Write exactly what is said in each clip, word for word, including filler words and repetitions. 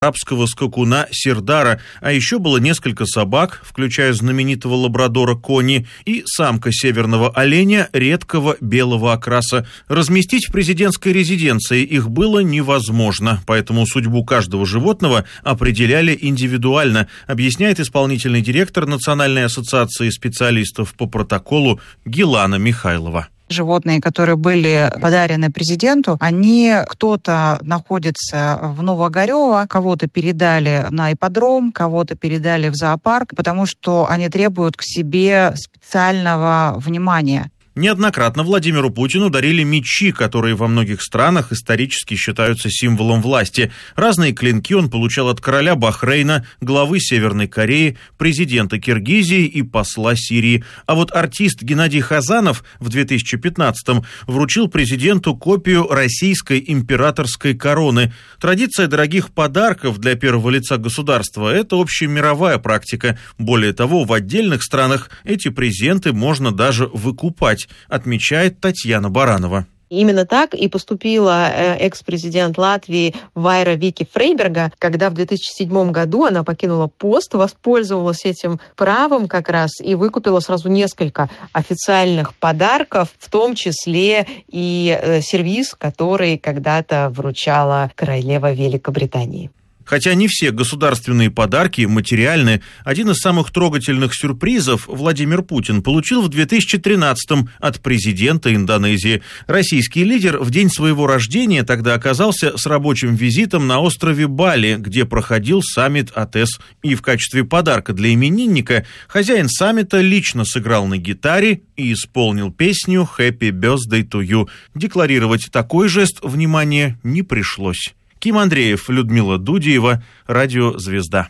арабского скакуна Сердара, а еще было несколько собак, включая знаменитого лабрадора Кони, и самка северного оленя редкого белого окраса. Разместить в президентской резиденции их было невозможно, поэтому судьбу каждого животного определяли индивидуально, объясняет исполнительный директор Национальной ассоциации специалистов по протоколу Гилана Михайлова. Животные, которые были подарены президенту, они, кто-то находится в Новоогарево, кого-то передали на ипподром, кого-то передали в зоопарк, потому что они требуют к себе специального внимания. Неоднократно Владимиру Путину дарили мечи, которые во многих странах исторически считаются символом власти. Разные клинки он получал от короля Бахрейна, главы Северной Кореи, президента Киргизии и посла Сирии. А вот артист Геннадий Хазанов в две тысячи пятнадцатом вручил президенту копию российской императорской короны. Традиция дорогих подарков для первого лица государства – это общемировая практика. Более того, в отдельных странах эти презенты можно даже выкупать, отмечает Татьяна Баранова. Именно так и поступила экс-президент Латвии Вайра Вики Фрейберга, когда в две тысячи седьмом году она покинула пост, воспользовалась этим правом как раз и выкупила сразу несколько официальных подарков, в том числе и сервиз, который когда-то вручала королева Великобритании. Хотя не все государственные подарки материальны, один из самых трогательных сюрпризов Владимир Путин получил в две тысячи тринадцатом от президента Индонезии. Российский лидер в день своего рождения тогда оказался с рабочим визитом на острове Бали, где проходил саммит АТЭС. И в качестве подарка для именинника хозяин саммита лично сыграл на гитаре и исполнил песню «Happy Birthday to you». Декларировать такой жест внимания не пришлось. Ким Андреев, Людмила Дудиева, Радио «Звезда».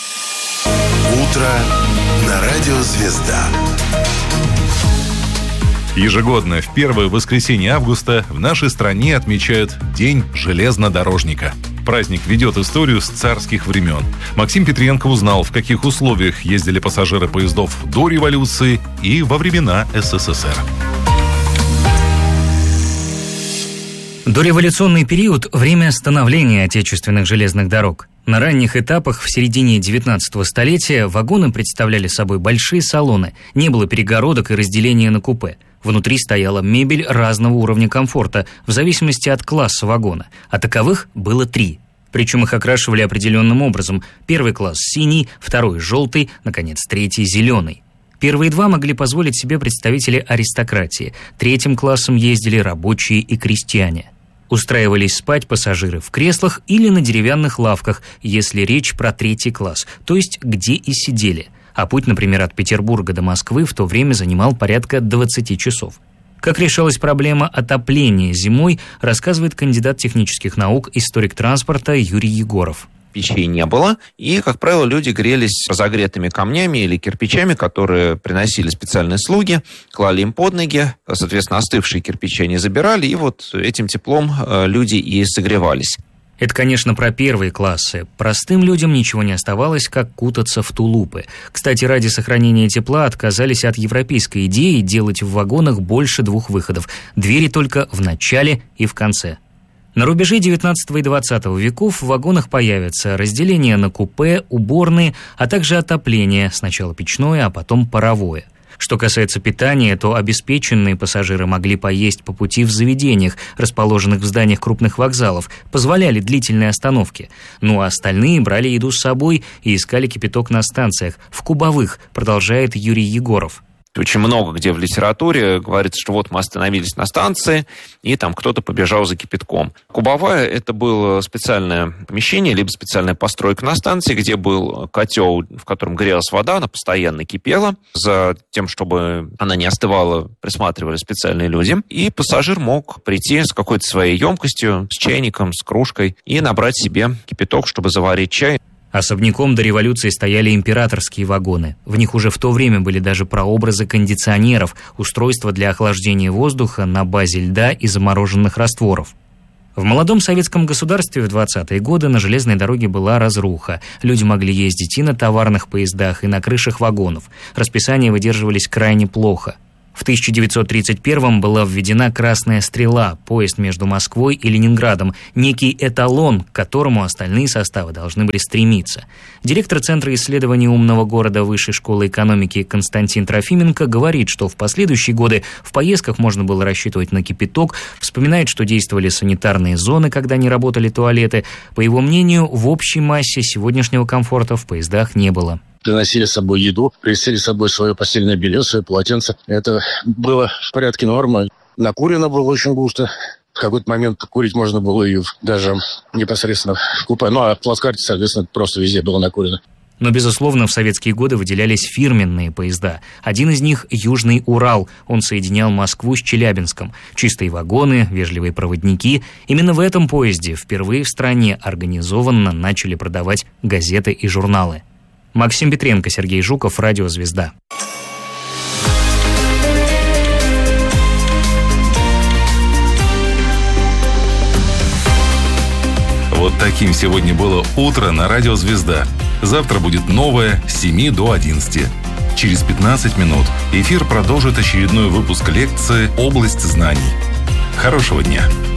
Утро на Радио «Звезда». Ежегодно в первое воскресенье августа в нашей стране отмечают День железнодорожника. Праздник ведет историю с царских времен. Максим Петренко узнал, в каких условиях ездили пассажиры поездов до революции и во времена СССР. Дореволюционный период – время становления отечественных железных дорог. На ранних этапах в середине девятнадцатого столетия вагоны представляли собой большие салоны, не было перегородок и разделения на купе. Внутри стояла мебель разного уровня комфорта, в зависимости от класса вагона, а таковых было три. Причем их окрашивали определенным образом. Первый класс – синий, второй – желтый, наконец, третий – зеленый. Первые два могли позволить себе представители аристократии, третьим классом ездили рабочие и крестьяне. Устраивались спать пассажиры в креслах или на деревянных лавках, если речь про третий класс, то есть где и сидели. А путь, например, от Петербурга до Москвы в то время занимал порядка двадцати часов. Как решалась проблема отопления зимой, рассказывает кандидат технических наук, историк транспорта Юрий Егоров. Печей не было, и, как правило, люди грелись разогретыми камнями или кирпичами, которые приносили специальные слуги, клали им под ноги, соответственно, остывшие кирпичи они забирали, и вот этим теплом люди и согревались. Это, конечно, про первые классы. Простым людям ничего не оставалось, как кутаться в тулупы. Кстати, ради сохранения тепла отказались от европейской идеи делать в вагонах больше двух выходов. Двери только в начале и в конце. На рубеже девятнадцатого и двадцатого веков в вагонах появятся разделения на купе, уборные, а также отопление, сначала печное, а потом паровое. Что касается питания, то обеспеченные пассажиры могли поесть по пути в заведениях, расположенных в зданиях крупных вокзалов, позволяли длительные остановки. Ну а остальные брали еду с собой и искали кипяток на станциях, в кубовых, продолжает Юрий Егоров. Очень много где в литературе говорится, что вот мы остановились на станции, и там кто-то побежал за кипятком. Кубовая – это было специальное помещение, либо специальная постройка на станции, где был котел, в котором грелась вода, она постоянно кипела. За тем, чтобы она не остывала, присматривали специальные люди. И пассажир мог прийти с какой-то своей емкостью, с чайником, с кружкой и набрать себе кипяток, чтобы заварить чай. Особняком до революции стояли императорские вагоны. В них уже в то время были даже прообразы кондиционеров, устройства для охлаждения воздуха на базе льда и замороженных растворов. В молодом советском государстве в двадцатые годы на железной дороге была разруха. Люди могли ездить и на товарных поездах, и на крышах вагонов. Расписания выдерживались крайне плохо. В тысяча девятьсот тридцать первом была введена «Красная стрела» – поезд между Москвой и Ленинградом, некий эталон, к которому остальные составы должны были стремиться. Директор Центра исследований умного города Высшей школы экономики Константин Трофименко говорит, что в последующие годы в поездках можно было рассчитывать на кипяток, вспоминает, что действовали санитарные зоны, когда не работали туалеты. По его мнению, в общей массе сегодняшнего комфорта в поездах не было. Приносили с собой еду, приносили с собой свое постельное белье, свое полотенце. Это было в порядке нормы. Накурено было очень густо. В какой-то момент курить можно было и даже непосредственно в купе. Ну, а в плацкарте, соответственно, просто везде было накурено. Но, безусловно, в советские годы выделялись фирменные поезда. Один из них – «Южный Урал». Он соединял Москву с Челябинском. Чистые вагоны, вежливые проводники. Именно в этом поезде впервые в стране организованно начали продавать газеты и журналы. Максим Петренко, Сергей Жуков, Радио «Звезда». Вот таким сегодня было утро на Радио «Звезда». Завтра будет новое с семи до одиннадцати. Через пятнадцать минут эфир продолжит очередной выпуск лекции «Область знаний». Хорошего дня!